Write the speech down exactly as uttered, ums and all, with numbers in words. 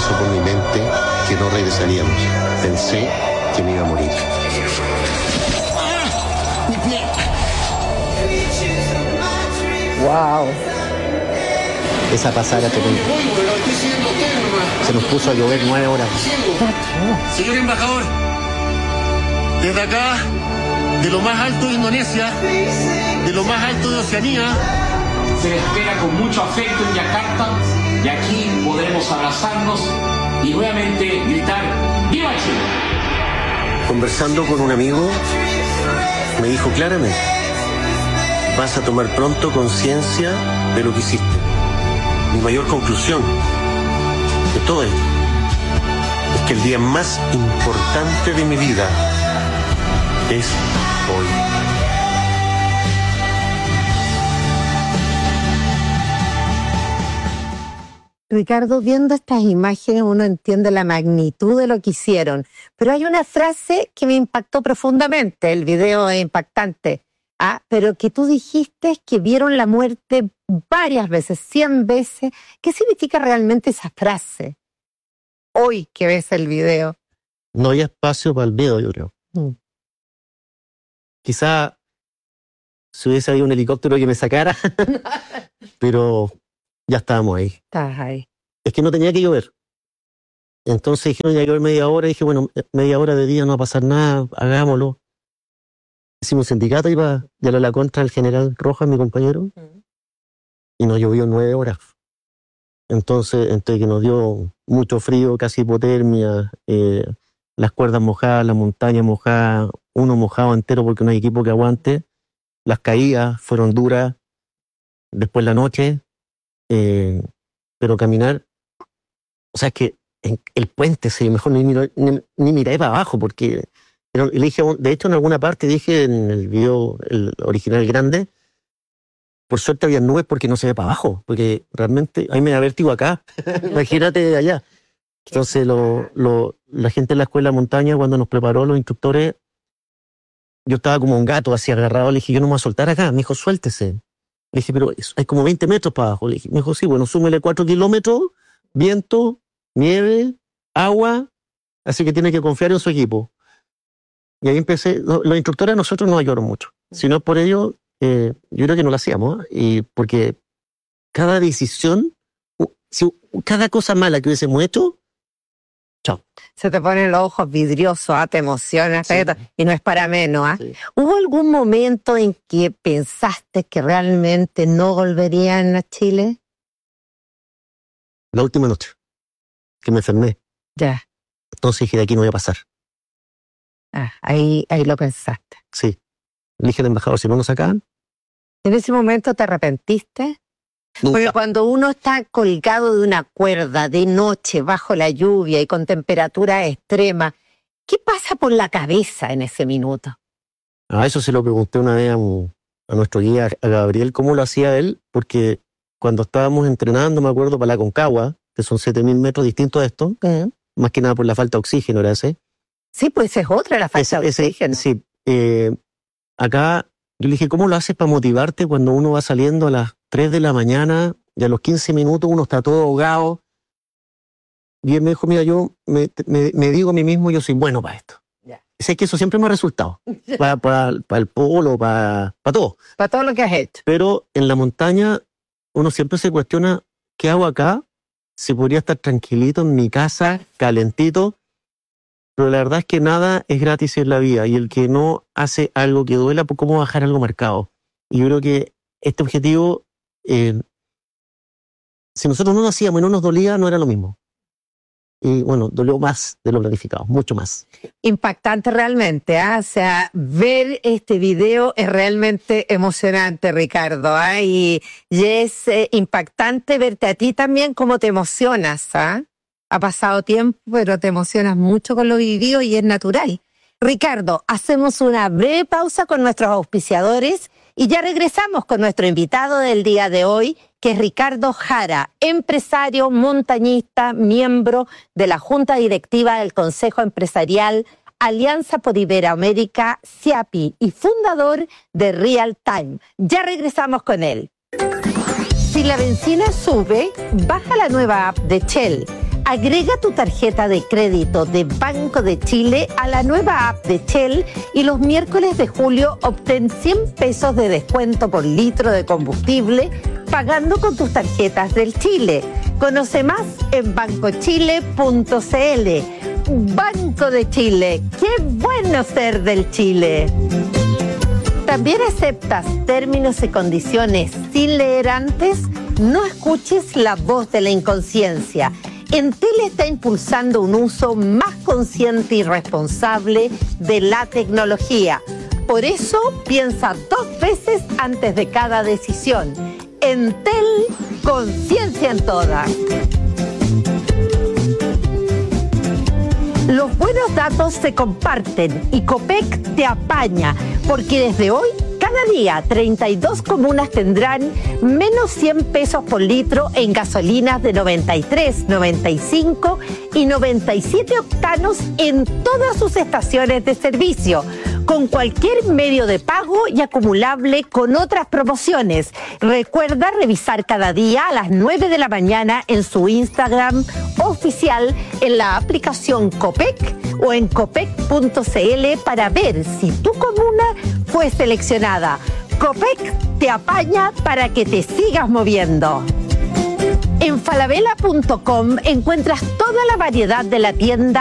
pasó por mi mente que no regresaríamos. Pensé que me iba a morir. Wow. Esa pasada que se nos puso a llover nueve horas. Señor embajador, desde acá, de lo más alto de Indonesia, de lo más alto de Oceanía, se les espera con mucho afecto en Yakarta y aquí podremos abrazarnos y nuevamente gritar ¡Viva Chile! Conversando con un amigo, me dijo claramente: vas a tomar pronto conciencia de lo que hiciste. Mi mayor conclusión de todo esto es que el día más importante de mi vida es hoy. Ricardo, viendo estas imágenes uno entiende la magnitud de lo que hicieron, pero hay una frase que me impactó profundamente. El video es impactante, ¿ah? Pero que tú dijiste que vieron la muerte varias veces, cien veces. ¿Qué significa realmente esa frase? Hoy que ves el video. No había espacio para el video, yo creo. Mm. Quizá si hubiese habido un helicóptero que me sacara, pero ya estábamos ahí. Estás ahí. Es que no tenía que llover. Entonces dijeron ya llover media hora, y dije, bueno, media hora de día no va a pasar nada, hagámoslo. Hicimos un sindicato, iba ya a la contra el general Rojas, mi compañero, mm. y nos llovió nueve horas. Entonces, entre que nos dio mucho frío, casi hipotermia, eh, las cuerdas mojadas, la montaña mojada, uno mojado entero porque no hay equipo que aguante, las caídas fueron duras, después la noche, eh, pero caminar, o sea, es que en el puente, sí, mejor ni, ni, ni, ni miré para abajo, porque le dije, de hecho en alguna parte dije en el video el original grande, por suerte había nubes porque no se ve para abajo, porque realmente a mí me da vértigo acá, imagínate de allá. Entonces lo, lo, la gente en la escuela de montaña, cuando nos preparó los instructores, yo estaba como un gato así agarrado, le dije, yo no me voy a soltar acá. Me dijo, suéltese. Le dije, pero hay como veinte metros para abajo. Le dije, me dijo, sí, bueno, súmele cuatro kilómetros, viento, nieve, agua, así que tiene que confiar en su equipo. Y ahí empecé, los, los instructores a nosotros nos ayudaron mucho. Si no es por ello, eh, yo creo que no lo hacíamos, ¿eh? Y porque cada decisión, si, cada cosa mala que hubiésemos hecho, chao. Se te ponen los ojos vidriosos, ¿ah? Te emocionas, sí. Y no es para menos. ¿Ah? Sí. ¿Hubo algún momento en que pensaste que realmente no volverían a Chile? La última noche, que me enfermé. Ya. Entonces dije, de aquí no voy a pasar. Ah, ahí, ahí lo pensaste. Sí. Le dije al embajador, si no nos sacaban. ¿En ese momento te arrepentiste? Nunca. Porque cuando uno está colgado de una cuerda de noche bajo la lluvia y con temperatura extrema, ¿qué pasa por la cabeza en ese minuto? A eso se lo pregunté una vez a, un, a nuestro guía, a Gabriel, cómo lo hacía él, porque cuando estábamos entrenando, me acuerdo, para la Concagua, que son siete mil metros distintos a esto, uh-huh. más que nada por la falta de oxígeno, ¿era ese? Sí, pues es otra la falta ese, de oxígeno. Ese, sí. Eh, acá, yo le dije, ¿cómo lo haces para motivarte cuando uno va saliendo a las tres de la mañana y a los quince minutos uno está todo ahogado? Y él me dijo, mira, yo me, me, me digo a mí mismo, yo soy bueno para esto. Yeah. Sé que eso siempre me ha resultado, para, para, para el polo, para, para todo. Para todo lo que has hecho. Pero en la montaña uno siempre se cuestiona, ¿qué hago acá? Si podría estar tranquilito en mi casa, calentito. Pero la verdad es que nada es gratis en la vida, y el que no hace algo que duela, pues ¿cómo bajar algo marcado? Y yo creo que este objetivo, eh, si nosotros no lo hacíamos y no nos dolía, no era lo mismo. Y bueno, dolió más de lo planificado, mucho más. Impactante realmente, ¿eh? O sea, ver este video es realmente emocionante, Ricardo, ¿eh? Y, y es eh, impactante verte a ti también cómo te emocionas, ¿eh? Ha pasado tiempo, pero te emocionas mucho con lo vivido y es natural. Ricardo, hacemos una breve pausa con nuestros auspiciadores y ya regresamos con nuestro invitado del día de hoy, que es Ricardo Jara, empresario, montañista, miembro de la Junta Directiva del Consejo Empresarial Alianza por Iberoamérica, CIAPI, y fundador de Real Time. Ya regresamos con él. Si la benzina sube, baja la nueva app de Shell. Agrega tu tarjeta de crédito de Banco de Chile a la nueva app de Shell y los miércoles de julio obtén cien pesos de descuento por litro de combustible pagando con tus tarjetas del Chile. Conoce más en banco chile punto c l. Banco de Chile, qué bueno ser del Chile. ¿También aceptas términos y condiciones sin leer antes? No escuches la voz de la inconsciencia. Entel está impulsando un uso más consciente y responsable de la tecnología. Por eso, piensa dos veces antes de cada decisión. Entel, conciencia en todas. Los buenos datos se comparten y Copec te apaña, porque desde hoy, cada día, treinta y dos comunas tendrán menos cien pesos por litro en gasolinas de noventa y tres, noventa y cinco y noventa y siete octanos en todas sus estaciones de servicio, con cualquier medio de pago y acumulable con otras promociones. Recuerda revisar cada día a las nueve de la mañana en su Instagram oficial, en la aplicación Copec o en copec punto c l para ver si tu comuna fue seleccionada. Copec te apaña para que te sigas moviendo. En falabella punto com encuentras toda la variedad de la tienda